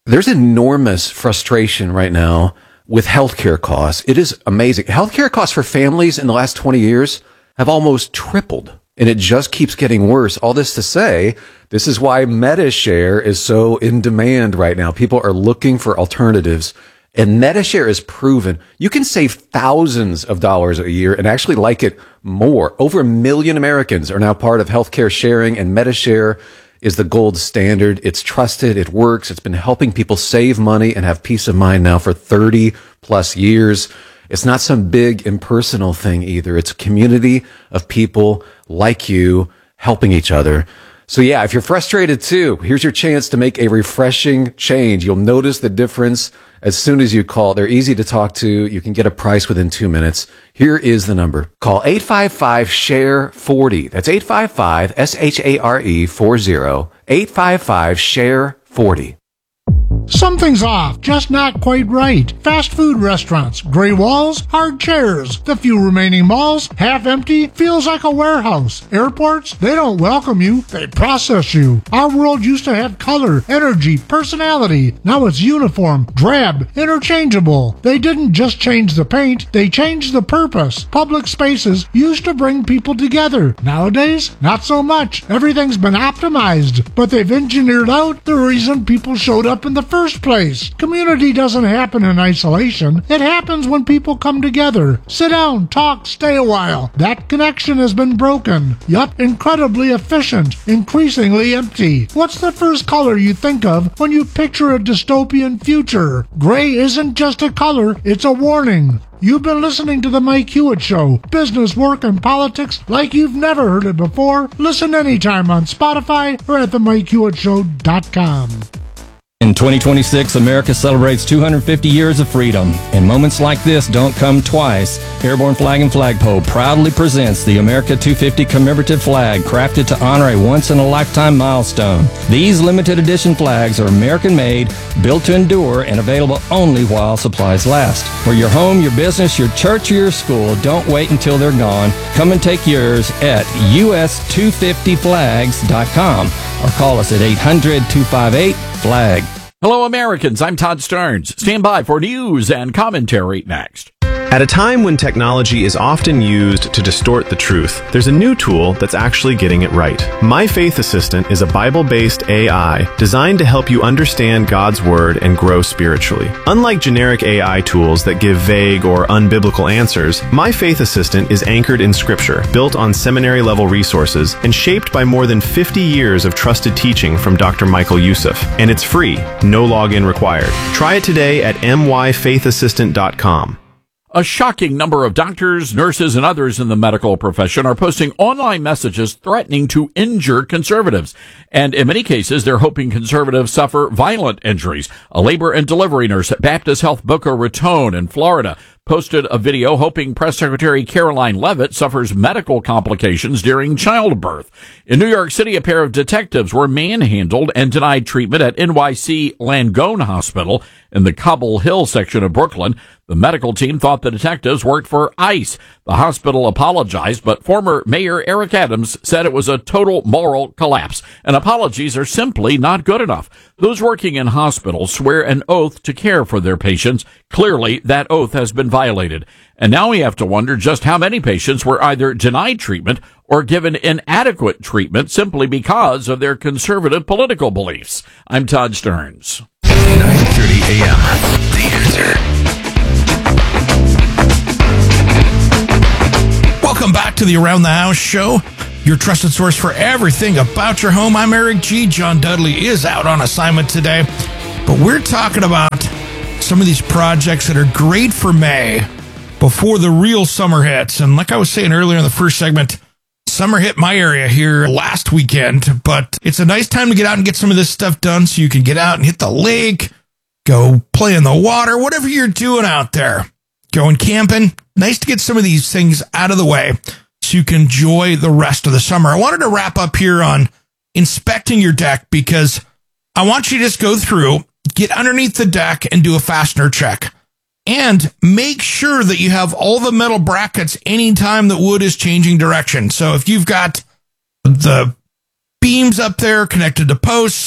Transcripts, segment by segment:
There's enormous frustration right now with healthcare costs. It is amazing. Healthcare costs for families in the last 20 years have almost tripled, and it just keeps getting worse. All this to say, this is why MediShare is so in demand right now. People are looking for alternatives, and MediShare is proven. You can save thousands of dollars a year and actually like it more. Over 1 million Americans are now part of healthcare sharing, and MediShare is the gold standard. It's trusted. It works. It's been helping people save money and have peace of mind now for 30 plus years. It's not some big impersonal thing either. It's a community of people like you helping each other. So yeah, if you're frustrated too, here's your chance to make a refreshing change. You'll notice the difference as soon as you call. They're easy to talk to. You can get a price within 2 minutes. Here is the number. Call 855-SHARE-40. That's 855-SHARE-40. 855-SHARE-40. Something's off, just not quite right. Fast food restaurants, gray walls, hard chairs. The few remaining malls, half empty, feels like a warehouse. Airports, they don't welcome you, they process you. Our world used to have color, energy, personality. Now it's uniform, drab, interchangeable. They didn't just change the paint, they changed the purpose. Public spaces used to bring people together. Nowadays, not so much. Everything's been optimized, but they've engineered out the reason people showed up in the first place. Community doesn't happen in isolation. It happens when people come together. Sit down, talk, stay a while. That connection has been broken. Yet incredibly efficient, increasingly empty. What's the first color you think of when you picture a dystopian future? Gray isn't just a color, it's a warning. You've been listening to The Mike Hewitt Show. Business, work, and politics like you've never heard it before. Listen anytime on Spotify or at themikehewittshow.com. In 2026, America celebrates 250 years of freedom, and moments like this don't come twice. Airborne Flag and Flagpole proudly presents the America 250 commemorative flag, crafted to honor a once-in-a-lifetime milestone. These limited edition flags are American-made, built to endure, and available only while supplies last. For your home, your business, your church, or your school, don't wait until they're gone. Come and take yours at us250flags.com or call us at 800-258-FLAG. Hello, Americans. I'm Todd Starnes. Stand by for news and commentary next. At a time when technology is often used to distort the truth, there's a new tool that's actually getting it right. My Faith Assistant is a Bible-based AI designed to help you understand God's Word and grow spiritually. Unlike generic AI tools that give vague or unbiblical answers, My Faith Assistant is anchored in Scripture, built on seminary-level resources, and shaped by more than 50 years of trusted teaching from Dr. Michael Youssef. And it's free, no login required. Try it today at myfaithassistant.com. A shocking number of doctors, nurses, and others in the medical profession are posting online messages threatening to injure conservatives. And in many cases, they're hoping conservatives suffer violent injuries. A labor and delivery nurse at Baptist Health Boca Raton in Florida posted a video hoping Press Secretary Caroline Leavitt suffers medical complications during childbirth. In New York City, a pair of detectives were manhandled and denied treatment at NYC Langone Hospital in the Cobble Hill section of Brooklyn. The medical team thought the detectives worked for ICE. The hospital apologized, but former Mayor Eric Adams said it was a total moral collapse, and apologies are simply not good enough. Those working in hospitals swear an oath to care for their patients. Clearly, that oath has been violated. And now we have to wonder just how many patients were either denied treatment or given inadequate treatment simply because of their conservative political beliefs. I'm Todd Starnes. 9:30 a.m. The Answer. Welcome back to the Around the House show, your trusted source for everything about your home. I'm Eric G. John Dudley is out on assignment today, but we're talking about some of these projects that are great for May before the real summer hits. And like I was saying earlier in the first segment, summer hit my area here last weekend, but it's a nice time to get out and get some of this stuff done so you can get out and hit the lake, go play in the water, whatever you're doing out there. Going camping, nice to get some of these things out of the way so you can enjoy the rest of the summer. I wanted to wrap up here on inspecting your deck because I want you to just go through, get underneath the deck and do a fastener check. And make sure that you have all the metal brackets anytime the wood is changing direction. So if you've got the beams up there connected to posts,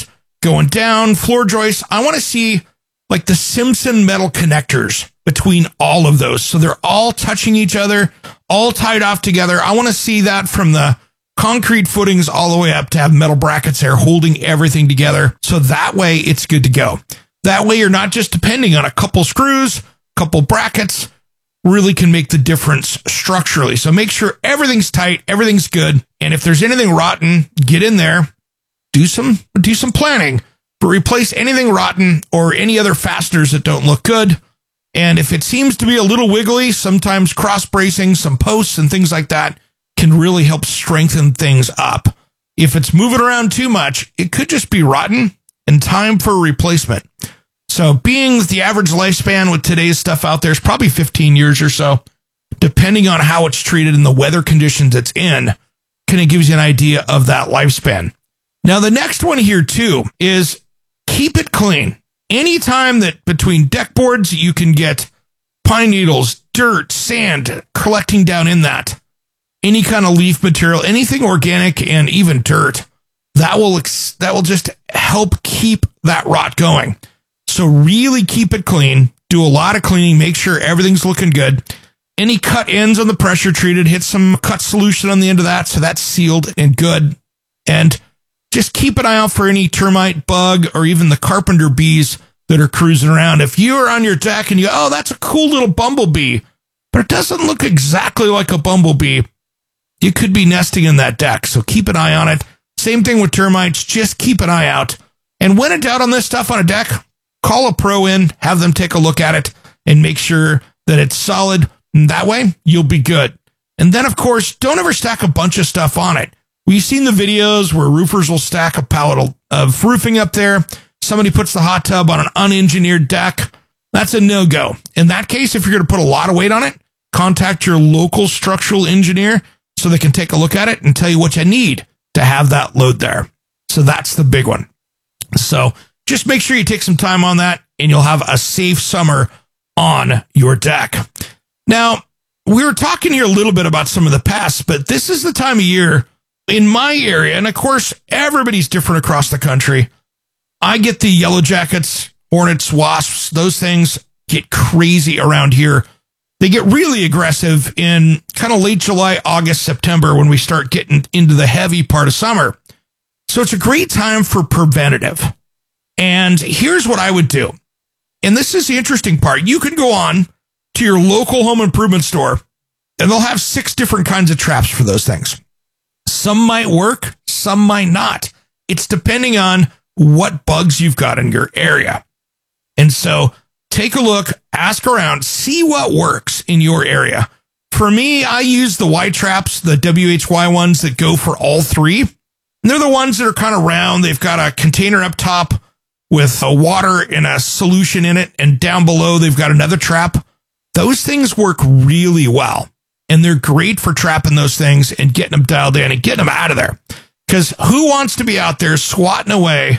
going down, floor joists. I want to see like the Simpson metal connectors between all of those. So they're all touching each other, all tied off together. I want to see that from the concrete footings all the way up to have metal brackets there holding everything together. So that way it's good to go. That way you're not just depending on a couple screws, couple brackets, really can make the difference structurally. So make sure everything's tight, everything's good. And if there's anything rotten, get in there, do some planning, but replace anything rotten or any other fasteners that don't look good. And if it seems to be a little wiggly, sometimes cross bracing, some posts and things like that can really help strengthen things up. If it's moving around too much, it could just be rotten and time for a replacement. So being that the average lifespan with today's stuff out there is probably 15 years or so, depending on how it's treated and the weather conditions it's in, kind of gives you an idea of that lifespan. Now, the next one here too is keep it clean. Anytime that between deck boards, you can get pine needles, dirt, sand collecting down in that, any kind of leaf material, anything organic and even dirt, that will just help keep that rot going. So really keep it clean, do a lot of cleaning, make sure everything's looking good. Any cut ends on the pressure treated, hit some cut solution on the end of that so that's sealed and good. And just keep an eye out for any termite, bug, or even the carpenter bees that are cruising around. If you're on your deck and you go, oh, that's a cool little bumblebee, but it doesn't look exactly like a bumblebee, you could be nesting in that deck. So keep an eye on it. Same thing with termites, just keep an eye out. And when in doubt on this stuff on a deck, call a pro in, have them take a look at it, and make sure that it's solid. And that way, you'll be good. And then, of course, don't ever stack a bunch of stuff on it. We've seen the videos where roofers will stack a pallet of roofing up there. Somebody puts the hot tub on an unengineered deck. That's a no-go. In that case, if you're going to put a lot of weight on it, contact your local structural engineer so they can take a look at it and tell you what you need to have that load there. So that's the big one. So just make sure you take some time on that and you'll have a safe summer on your deck. Now, we were talking here a little bit about some of the pests, but this is the time of year in my area, and of course, everybody's different across the country. I get the yellow jackets, hornets, wasps, those things get crazy around here. They get really aggressive in kind of late July, August, September when we start getting into the heavy part of summer. So it's a great time for preventative. And here's what I would do. And this is the interesting part. You can go on to your local home improvement store and they'll have 6 different kinds of traps for those things. Some might work, some might not. It's depending on what bugs you've got in your area. And so take a look, ask around, see what works in your area. For me, I use the Y traps, the WHY ones that go for all 3. And they're the ones that are kind of round. They've got a container up top with a water and a solution in it. And down below, they've got another trap. Those things work really well. And they're great for trapping those things and getting them dialed in and getting them out of there. Because who wants to be out there swatting away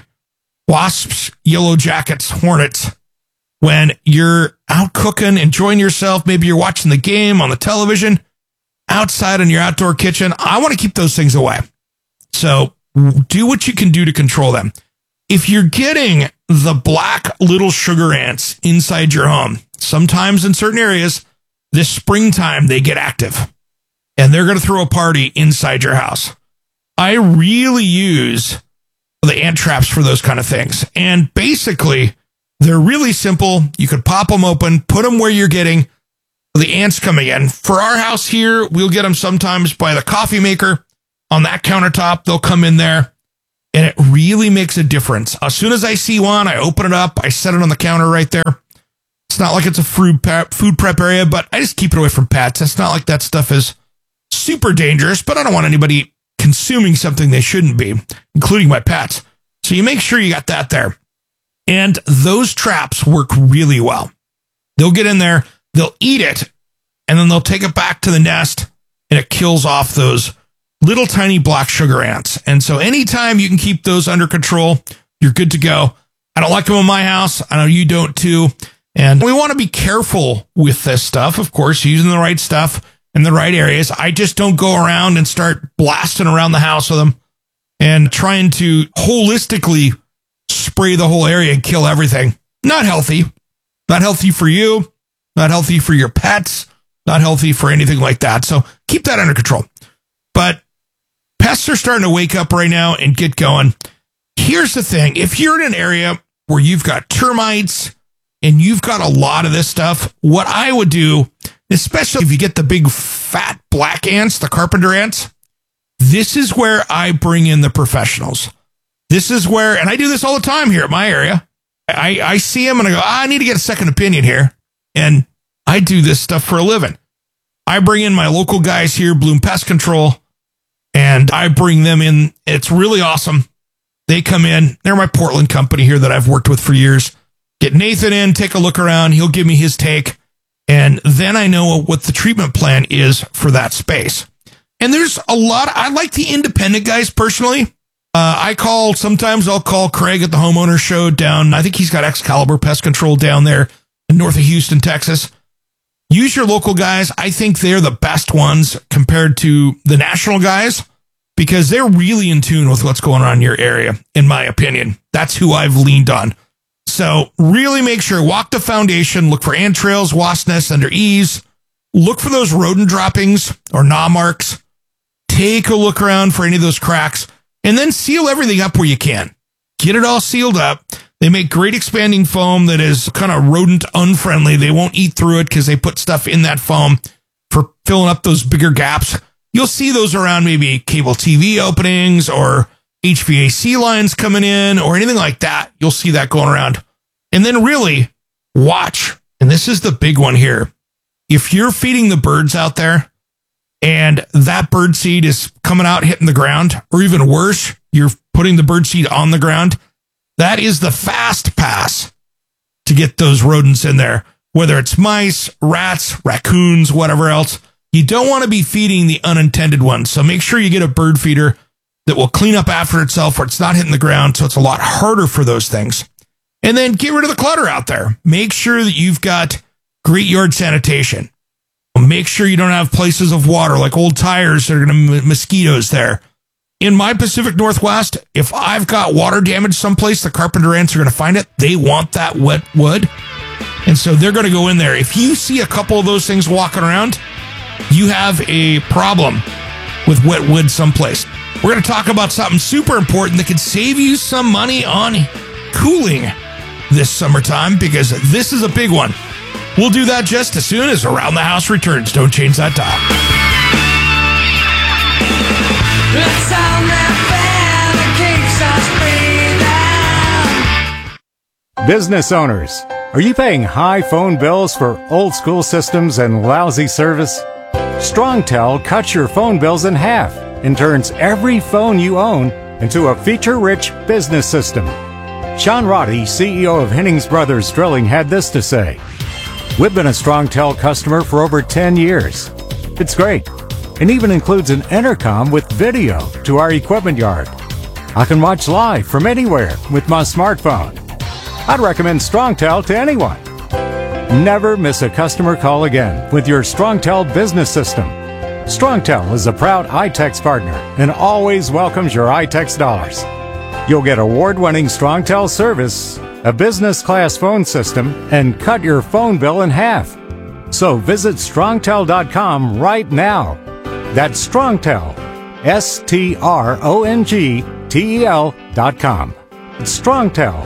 wasps, yellow jackets, hornets when you're out cooking, enjoying yourself? Maybe you're watching the game on the television, outside in your outdoor kitchen. I want to keep those things away. So do what you can do to control them. If you're getting the black little sugar ants inside your home, sometimes in certain areas, this springtime, they get active and they're going to throw a party inside your house. I really use the ant traps for those kind of things. And basically, they're really simple. You could pop them open, put them where you're getting the ants coming in. For our house here, we'll get them sometimes by the coffee maker on that countertop. They'll come in there and it really makes a difference. As soon as I see one, I open it up. I set it on the counter right there. It's not like it's a food prep area, but I just keep it away from pets. It's not like that stuff is super dangerous, but I don't want anybody consuming something they shouldn't be, including my pets. So you make sure you got that there. And those traps work really well. They'll get in there, they'll eat it, and then they'll take it back to the nest, and it kills off those little tiny black sugar ants. And so anytime you can keep those under control, you're good to go. I don't like them in my house. I know you don't too. And we want to be careful with this stuff, of course, using the right stuff in the right areas. I just don't go around and start blasting around the house with them and trying to holistically spray the whole area and kill everything. Not healthy. Not healthy for you. Not healthy for your pets. Not healthy for anything like that. So keep that under control. But pests are starting to wake up right now and get going. Here's the thing. If you're in an area where you've got termites and you've got a lot of this stuff, what I would do, especially if you get the big fat black ants, the carpenter ants, this is where I bring in the professionals. This is where, and I do this all the time here at my area. I see them and I go, I need to get a second opinion here. And I do this stuff for a living. I bring in my local guys here, Bloom Pest Control, and I bring them in. It's really awesome. They come in. They're my Portland company here that I've worked with for years. Get Nathan in, take a look around. He'll give me his take. And then I know what the treatment plan is for that space. And there's a lot. I like the independent guys personally. Sometimes I'll call Craig at the homeowner show down. I think he's got Excalibur Pest Control down there north of Houston, Texas. Use your local guys. I think they're the best ones compared to the national guys because they're really in tune with what's going on in your area, in my opinion. That's who I've leaned on. So really make sure, walk the foundation, look for ant trails, wasp nests under eaves, look for those rodent droppings or gnaw marks, take a look around for any of those cracks, and then seal everything up where you can. Get it all sealed up. They make great expanding foam that is kind of rodent unfriendly. They won't eat through it because they put stuff in that foam for filling up those bigger gaps. You'll see those around maybe cable TV openings or HVAC lines coming in or anything like that. You'll see that going around. And then really watch. And this is the big one here. If you're feeding the birds out there and that bird seed is coming out, hitting the ground, or even worse, you're putting the bird seed on the ground, that is the fast pass to get those rodents in there, whether it's mice, rats, raccoons, whatever else. You don't want to be feeding the unintended ones. So make sure you get a bird feeder that will clean up after itself where it's not hitting the ground. So it's a lot harder for those things. And then get rid of the clutter out there. Make sure that you've got great yard sanitation. Make sure you don't have places of water like old tires that are going to mosquitoes there. In my Pacific Northwest, if I've got water damage someplace, the carpenter ants are going to find it. They want that wet wood. And so they're going to go in there. If you see a couple of those things walking around, you have a problem with wet wood someplace. We're going to talk about something super important that can save you some money on cooling this summertime because this is a big one. We'll do that just as soon as Around the House returns. Don't change that dial. Let's sound that fan that keeps us breathing. Business owners, are you paying high phone bills for old school systems and lousy service? StrongTel cuts your phone bills in half and turns every phone you own into a feature-rich business system. Sean Roddy, CEO of Hennings Brothers Drilling, had this to say. We've been a StrongTel customer for over 10 years. It's great, and even includes an intercom with video to our equipment yard. I can watch live from anywhere with my smartphone. I'd recommend StrongTel to anyone. Never miss a customer call again with your StrongTel business system. StrongTel is a proud iTex partner and always welcomes your iTex dollars. You'll get award-winning StrongTel service, a business-class phone system, and cut your phone bill in half. So visit StrongTel.com right now. That's StrongTel, StrongTel.com. It's StrongTel.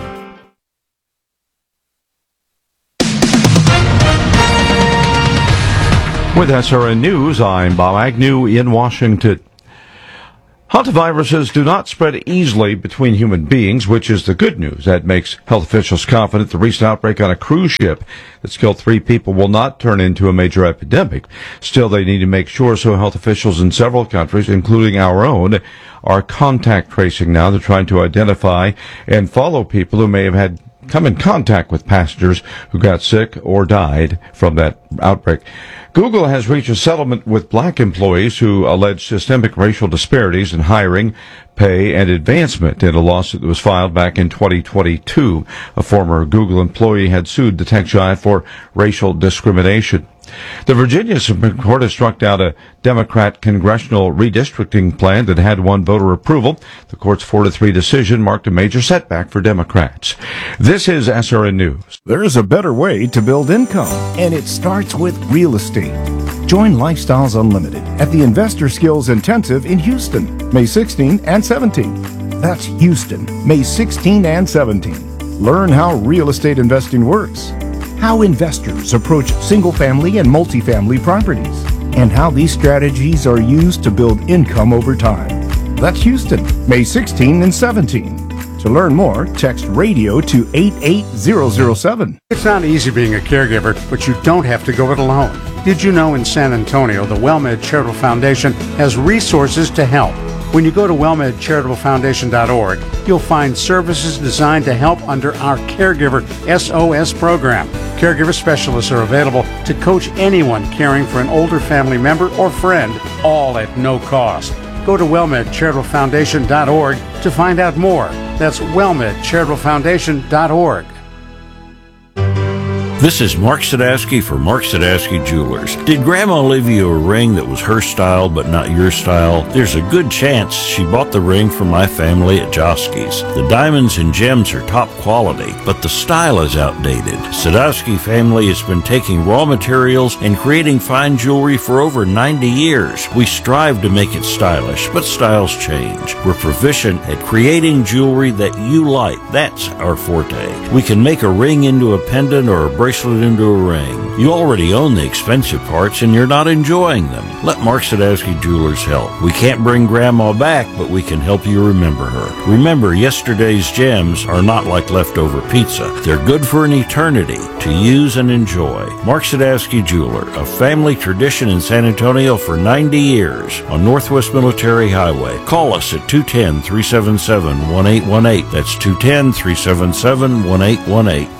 With SRN News, I'm Bob Agnew in Washington. Hantaviruses do not spread easily between human beings, which is the good news. That makes health officials confident the recent outbreak on a cruise ship that's killed 3 people will not turn into a major epidemic. Still, they need to make sure, so health officials in several countries, including our own, are contact tracing now. They're trying to identify and follow people who may have had come in contact with passengers who got sick or died from that outbreak. Google has reached a settlement with black employees who allege systemic racial disparities in hiring, pay, and advancement in a lawsuit that was filed back in 2022. A former Google employee had sued the tech giant for racial discrimination. The Virginia Supreme Court has struck out a Democrat congressional redistricting plan that had won voter approval. The court's 4-3 decision marked a major setback for Democrats. This is SRN News. There's a better way to build income, and it starts with real estate. Join Lifestyles Unlimited at the Investor Skills Intensive in Houston, May 16 and 17. That's Houston, May 16 and 17. Learn how real estate investing works, how investors approach single-family and multifamily properties, and how these strategies are used to build income over time. That's Houston, May 16 and 17. To learn more, text RADIO to 88007. It's not easy being a caregiver, but you don't have to go it alone. Did you know in San Antonio, the WellMed Charitable Foundation has resources to help? When you go to wellmedcharitablefoundation.org, you'll find services designed to help under our Caregiver SOS program. Caregiver specialists are available to coach anyone caring for an older family member or friend, all at no cost. Go to wellmedcharitablefoundation.org to find out more. That's wellmedcharitablefoundation.org. This is Mark Sadowski for Mark Sadowski Jewelers. Did Grandma leave you a ring that was her style but not your style? There's a good chance she bought the ring from my family at Joski's. The diamonds and gems are top quality, but the style is outdated. Sadowski family has been taking raw materials and creating fine jewelry for over 90 years. We strive to make it stylish, but styles change. We're proficient at creating jewelry that you like. That's our forte. We can make a ring into a pendant or a bracelet into a ring. You already own the expensive parts and you're not enjoying them. Let Mark Sadowski Jewelers help. We can't bring Grandma back, but we can help you remember her. Remember, yesterday's gems are not like leftover pizza. They're good for an eternity to use and enjoy. Mark Sadowski Jeweler, a family tradition in San Antonio for 90 years on Northwest Military Highway. Call us at 210-377-1818. That's 210-377-1818.